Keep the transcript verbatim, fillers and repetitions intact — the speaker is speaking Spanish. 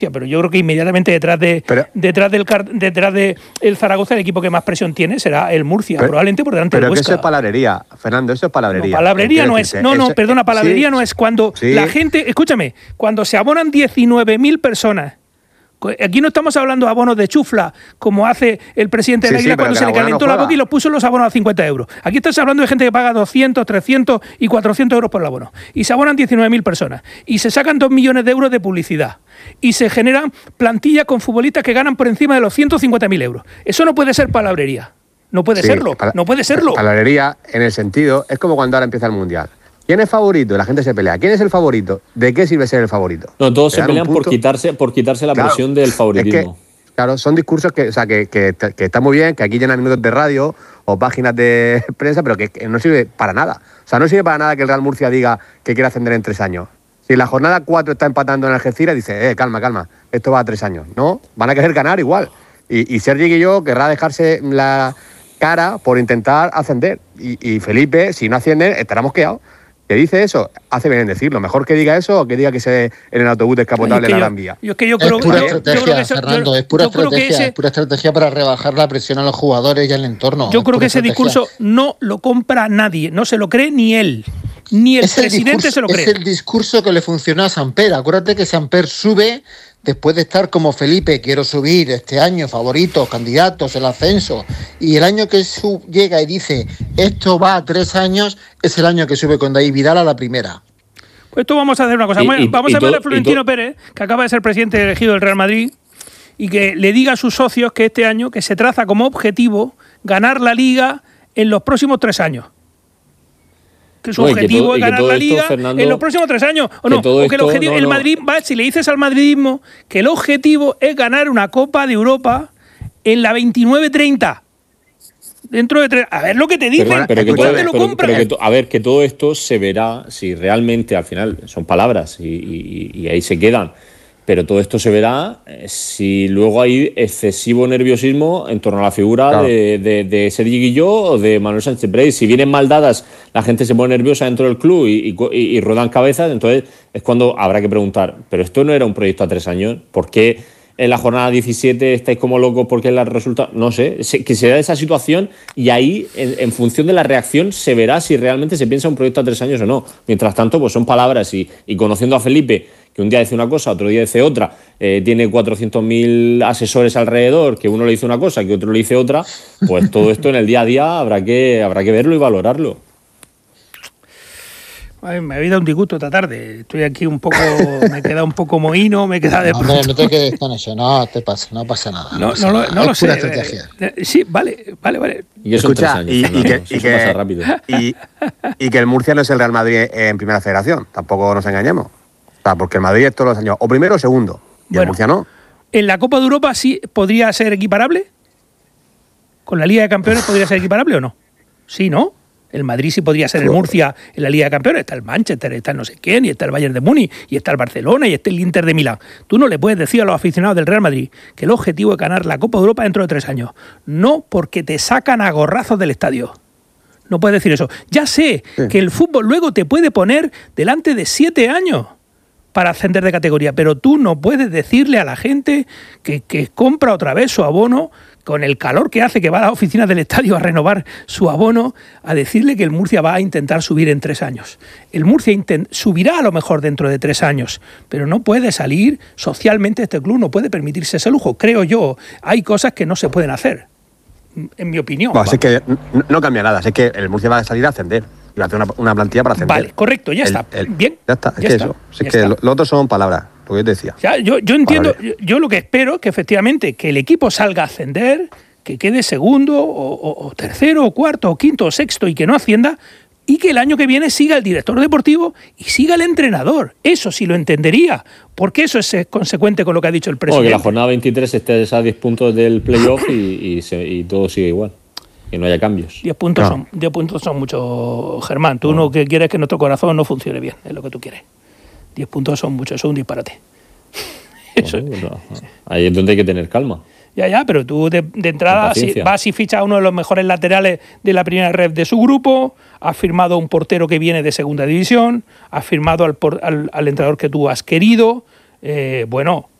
pero yo creo que inmediatamente detrás de pero, detrás del detrás de el Zaragoza, el equipo que más presión tiene será el Murcia, pero, probablemente por delante del Huesca. Pero que eso es palabrería, Fernando, eso es palabrería. No, palabrería no es, no, no, eso, perdona, palabrería sí, no es cuando sí. la gente, escúchame, cuando se abonan diecinueve mil personas. Aquí no estamos hablando de abonos de chufla, como hace el presidente de la sí, Isla sí, cuando se le calentó no la boca y los puso los abonos a cincuenta euros. Aquí estás hablando de gente que paga doscientos, trescientos y cuatrocientos euros por el abono. Y se abonan diecinueve mil personas. Y se sacan dos millones de euros de publicidad. Y se generan plantillas con futbolistas que ganan por encima de los ciento cincuenta mil euros. Eso no puede ser palabrería. No puede sí, serlo. No puede serlo. Palabrería, en el sentido, es como cuando ahora empieza el Mundial. ¿Quién es favorito? La gente se pelea. ¿Quién es el favorito? ¿De qué sirve ser el favorito? No, todos se pelean por quitarse, por quitarse la claro, presión del favoritismo. Es que, claro, son discursos que, o sea, que, que, que están muy bien, que aquí llenan minutos de radio o páginas de prensa, pero que, que no sirve para nada. O sea, no sirve para nada que el Real Murcia diga que quiere ascender en tres años. Si la jornada cuatro está empatando en Algeciras, dice, eh, calma, calma, esto va a tres años. No, van a querer ganar igual. Y, y Sergi Guilló querrá dejarse la cara por intentar ascender. Y, y Felipe, si no ascienden, estará mosqueado. Que dice eso, hace bien en decirlo. Mejor que diga eso o que diga que se en el autobús descapotable en la Gran Vía. Yo, es que yo creo, es pura yo, estrategia, yo creo que eso, Fernando, yo, es pura estrategia, ese, es pura estrategia para rebajar la presión a los jugadores y al entorno. Yo creo que ese estrategia. discurso no lo compra nadie, no se lo cree ni él, ni el es presidente el discurso, se lo cree. Es el discurso que le funcionó a Samper. Acuérdate que Samper sube después de estar como Felipe, quiero subir este año, favoritos, candidatos, el ascenso, y el año que sub, llega y dice, esto va a tres años, es el año que sube con David Vidal a la primera. Pues esto vamos a hacer una cosa, y, y, vamos y a ver todo, a Florentino Pérez, que acaba de ser presidente elegido del Real Madrid, y que le diga a sus socios que este año, que se traza como objetivo, ganar la Liga en los próximos tres años. Que su no, objetivo todo, es ganar la Liga esto, Fernando, en los próximos tres años. O no, o que el objetivo, no, el Madrid va, si le dices al madridismo que el objetivo es ganar una Copa de Europa en la veintinueve treinta. Dentro de tres. A ver lo que te dicen. Pero, pero que todo, te lo pero, pero que to, a ver, que todo esto se verá si realmente al final son palabras y, y, y ahí se quedan. Pero todo esto se verá si luego hay excesivo nerviosismo en torno a la figura claro. de, de, de Sergi Guilló o de Manuel Sánchez Prey. Si vienen mal dadas, la gente se pone nerviosa dentro del club y, y, y ruedan cabezas, entonces es cuando habrá que preguntar, ¿pero esto no era un proyecto a tres años? ¿Por qué en la jornada diecisiete estáis como locos porque la resulta? No sé, que se da esa situación y ahí, en, en función de la reacción, se verá si realmente se piensa un proyecto a tres años o no. Mientras tanto, pues son palabras y, y conociendo a Felipe, que un día dice una cosa, otro día dice otra, eh, tiene cuatrocientos mil asesores alrededor, que uno le dice una cosa, que otro le dice otra, pues todo esto en el día a día habrá que, habrá que verlo y valorarlo. Ay, me ha habido un disgusto esta tarde. Estoy aquí un poco, me he quedado un poco mohino, me he quedado de... No, hombre, no te quedes con eso, no te pasa, no pasa nada. No, no, pasa no, nada. no, no lo sé. Estrategia. Sí, vale, vale, vale. Y eso Escucha, años, y, y, que, y, que, pasa rápido. Y, y que el Murcia no es el Real Madrid en Primera Federación, tampoco nos engañemos. O sea, porque el Madrid es todos los años o primero o segundo, y bueno, el Murcia no. ¿En la Copa de Europa sí podría ser equiparable? ¿Con la Liga de Campeones podría ser equiparable o no? Sí, ¿no? El Madrid sí podría ser el Murcia en la Liga de Campeones. Está el Manchester, está el no sé quién, y está el Bayern de Múnich, y está el Barcelona, y está el Inter de Milán. Tú no le puedes decir a los aficionados del Real Madrid que el objetivo es ganar la Copa de Europa dentro de tres años. No porque te sacan a gorrazos del estadio. No puedes decir eso. Ya sé sí. que el fútbol luego te puede poner delante de siete años para ascender de categoría, pero tú no puedes decirle a la gente que, que compra otra vez su abono con el calor que hace, que va a las oficinas del estadio a renovar su abono, a decirle que el Murcia va a intentar subir en tres años. El Murcia intent- subirá a lo mejor dentro de tres años, pero no puede salir socialmente, este club no puede permitirse ese lujo, creo yo. Hay cosas que no se pueden hacer, en mi opinión. Bueno, es que no, no cambia nada, es que el Murcia va a salir a ascender. Y va a hacer una, una plantilla para ascender. Vale, correcto, ya el, está. El, Bien. Ya está, es ya que está, eso. Es que lo, lo otro son palabras, lo que yo te decía. Ya, yo, yo entiendo, yo, yo lo que espero es que efectivamente que el equipo salga a ascender, que quede segundo, o, o, o tercero, o cuarto, o quinto, o sexto, y que no ascienda, y que el año que viene siga el director deportivo y siga el entrenador. Eso sí lo entendería, porque eso es consecuente con lo que ha dicho el presidente. Bueno, que la jornada veintitrés esté a diez puntos del playoff y, y, se, y todo sigue igual. Que no haya cambios. diez puntos, no. son, diez puntos son muchos, Germán. Tú no. lo que quieres es que nuestro corazón no funcione bien, es lo que tú quieres. diez puntos son muchos, eso es un disparate. Eso. Bueno, ahí es donde hay que tener calma. Ya, ya, pero tú de, de entrada si, vas y fichas a uno de los mejores laterales de la primera red de su grupo, has firmado a un portero que viene de segunda división, has firmado al, por, al, al entrenador que tú has querido. Eh, bueno,